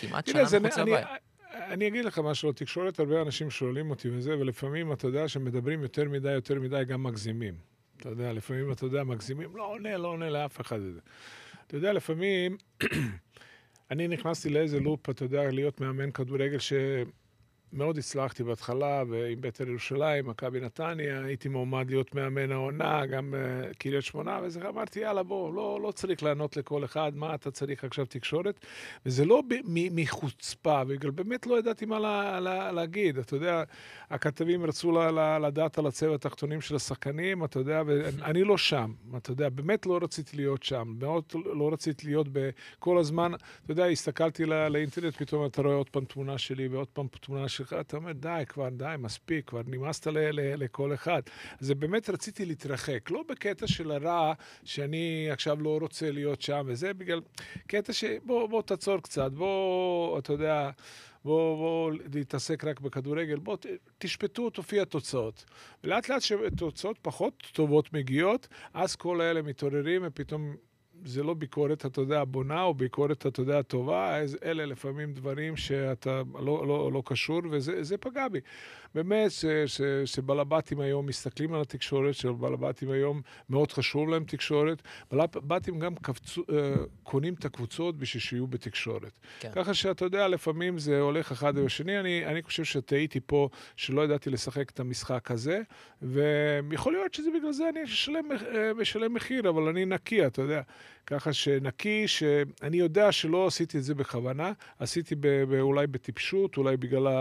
כמעט תראה, שנה מחוץ לבית. אני אגיד לך משהו, תקשורת, הרבה אנשים שואלים אותי וזה, ולפעמים אתה יודע שמדברים יותר מדי, גם מגזימים. אתה יודע, לפעמים אתה יודע, מגזימים, לא עונה לאף אחד. אתה יודע, לפעמים, אני נכנסתי לאיזה לופ, אתה יודע, להיות מאמן כדורגל מאוד הצלחתי בהתחלה, ועם בית"ר ירושלים, מכבי נתניה, הייתי מועמד להיות מאמן העונה, גם קריית שמונה, וזה אמרתי, יאללה, בוא, לא צריך לענות לכל אחד, מה אתה צריך עכשיו תקשורת, וזה לא מחוצפה, בגלל באמת לא ידעתי מה להגיד, אתה יודע, הכתבים רצו לדעת על הצבע התחתונים של השחקנים, אתה יודע, ואני לא שם, אתה יודע, באמת לא רציתי להיות שם, מאוד לא רציתי להיות בכל הזמן, אתה יודע, הסתכלתי לאינטרנט, פתאום אתה רואה עוד פעם תמונה שלי, ועוד פעם תמונה שלך, אתה אומר, די, מספיק, כבר נמאסת לכל אחד. אז באמת רציתי להתרחק, לא בקטע של הרע, שאני עכשיו לא רוצה להיות שם, וזה בגלל קטע בוא תעצור קצת, בוא, אתה יודע, בוא להתעסק רק בכדורגל, בוא תשפטו, תופיע תוצאות. ולאט לאט שתוצאות פחות טובות מגיעות, אז כל האלה מתעוררים, ופתאום זה לא ביקורת, אתה יודע, בונה, או ביקורת, אתה יודע, טובה, אלה לפעמים דברים שאתה לא קשור, וזה פגע בי. באמת, שבלבטים היום מסתכלים על התקשורת, שבלבטים היום מאוד חשוב להם תקשורת, בלבטים גם קונים את הקבוצות בשביל שיהיו בתקשורת. כן. ככה שאתה יודע, לפעמים זה הולך אחד בשני, אני חושב שטעיתי פה, שלא ידעתי לשחק את המשחק הזה, ויכול להיות שזה בגלל זה אני משלם מחיר, אבל אני נקי, אתה יודע. ככה שנקי, שאני יודע שלא עשיתי את זה בכוונה, עשיתי אולי בטיפשות, אולי בגלל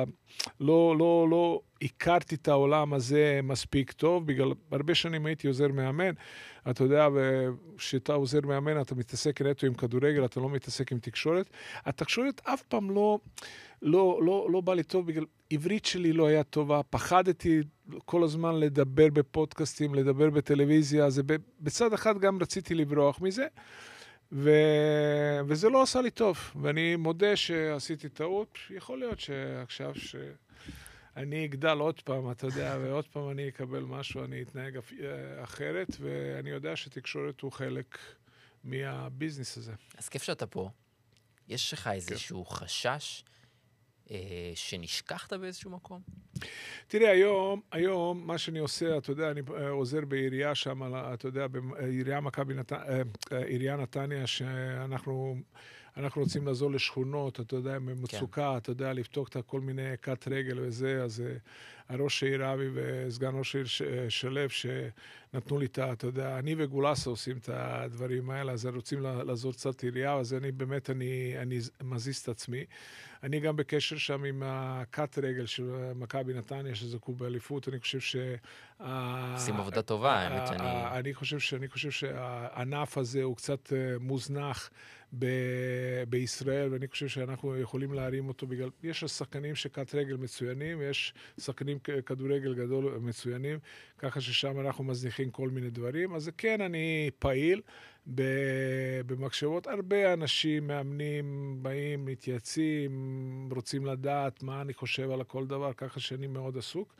לא הכרתי את העולם הזה מספיק טוב, בגלל הרבה שנים הייתי עוזר מאמן, אתה יודע, כשאתה עוזר מאמן, אתה מתעסק נטו עם כדורגל, אתה לא מתעסק עם תקשורת. התקשורת אף פעם לא בא לי טוב, בגלל עברית שלי לא היה טובה, פחדתי כל הזמן לדבר בפודקאסטים, לדבר בטלוויזיה, אז בצד אחד גם רציתי לברוח מזה, וזה לא עשה לי טוב, ואני מודה שעשיתי טעות, יכול להיות שעכשיו אני אגדל עוד פעם, אתה יודע, ועוד פעם אני אקבל משהו, אני אתנהג אחרת, ואני יודע שתקשורת הוא חלק מהביזנס הזה. אז כיף שאתה פה. יש לך איזשהו חשש שנשכחת באיזשהו מקום? תראה, היום מה שאני עושה, אתה יודע, אני עוזר בעירייה שם, אתה יודע, עירייה נתניה, שאנחנו רוצים לעזור לשכונות, אתה יודע, ממצוקה, אתה יודע, לפתוח את כל מיני קט רגל וזה, אז הראש העיר אבי וסגן ראש העיר שלב, שנתנו לי אתה יודע, אני וגולסה עושים את הדברים האלה, אז רוצים לעזור קצת עירייה, אז אני באמת, אני מזיז את עצמי. אני גם בקשר שם עם הקט רגל של מכבי נתניה, שזכו באליפות, אני חושב עושים עבודה טובה, האמת אני חושב שהענף הזה הוא קצת מוזנח בישראל, ואני חושב שאנחנו יכולים להרים אותו בגלל, יש שחקנים שקט רגל מצוינים, יש שחקנים כדורגל גדול מצוינים, ככה ששם אנחנו מזניחים כל מיני דברים, אז כן, אני פעיל במחשבות, הרבה אנשים מאמנים באים, מתייעצים, רוצים לדעת מה אני חושב על כל דבר, ככה שאני מאוד עסוק.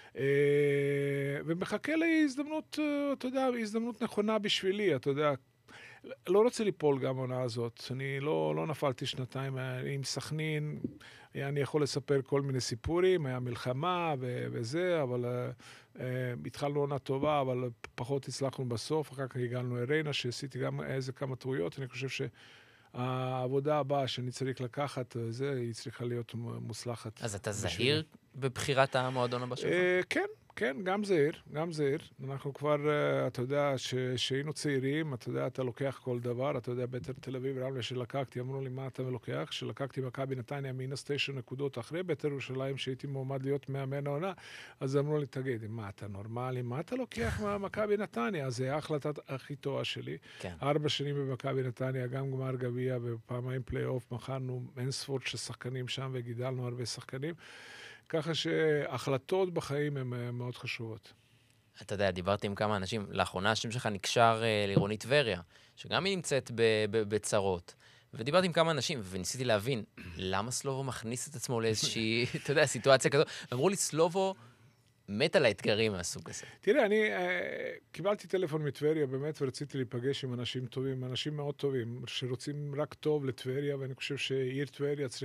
ומחכה להזדמנות, אתה יודע, הזדמנות נכונה בשבילי, אתה יודע, לא רוצה ליפול גם עונה הזאת, אני לא נפלתי שנתיים עם סכנין, אני יכול לספר כל מיני סיפורים, היה מלחמה וזה, אבל התחלנו עונה טובה, אבל פחות הצלחנו בסוף, אחר כך הגענו לריינה, שעשיתי גם איזה כמה טעויות, אני חושב שהעבודה הבאה שאני צריך לקחת, היא צריכה להיות מוצלחת. אז אתה זהיר בבחירת המועדון הבא שלך? כן, גם זהיר. אנחנו כבר, אתה יודע, שהיינו צעירים, אתה יודע, אתה לוקח כל דבר, אתה יודע, בית"ר תל אביב, רמלה שלקחתי, אמרו לי, מה אתה לוקח? שלקחתי מכבי נתניה מינוס 9 נקודות אחרי בית"ר ירושלים, שהייתי מועמד להיות מאמן העונה, אז אמרו לי, תגיד, מה אתה נורמלי? מה אתה לוקח ממכבי נתניה? אז זה ההחלטה הכי טובה שלי. כן. 4 שנים במכבי נתניה, גם גמר גביע ופעמיים פלייאוף, מכרנו אין ספור של שחקנים שם וגידלנו הרבה שחקנים. ככה שהחלטות בחיים הן מאוד חשובות. אתה יודע, דיברתי עם כמה אנשים, לאחרונה השם שלך נקשר לעירונית טבריה, שגם היא נמצאת בצרות. ודיברתי עם כמה אנשים, וניסיתי להבין, למה סלובו מכניס את עצמו לאיזושהי, אתה יודע, סיטואציה כזאת. ואמרו לי, סלובו מת על האתגרים מהסוג הזה. תראה, אני קיבלתי טלפון מטבריה, באמת, ורציתי להיפגש עם אנשים טובים, אנשים מאוד טובים, שרוצים רק טוב לטבריה, ואני חושב שעיר טבריה צריכה